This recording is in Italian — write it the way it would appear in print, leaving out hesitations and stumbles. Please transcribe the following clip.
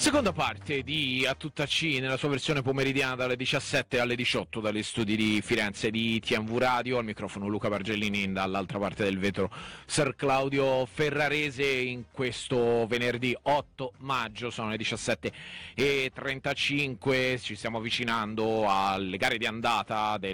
Seconda parte di A Tutta C nella sua versione pomeridiana dalle 17 alle 18 dagli studi di Firenze di TMV Radio. Al microfono Luca Bargellini, dall'altra parte del vetro Sir Claudio Ferrarese. In questo venerdì 8 maggio sono le 17:35, ci stiamo avvicinando alle gare di andata